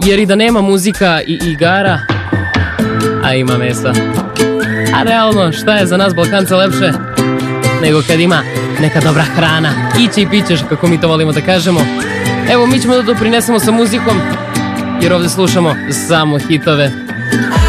jer i da nema muzika i igara, a ima mesa. A realno, šta je za nas Balkance lepše nego kad ima neka dobra hrana, iće i pićeš, kako mi to volimo da kažemo. Evo, mi ćemo da doprinesemo sa muzikom, jer ovde slušamo samo hitove.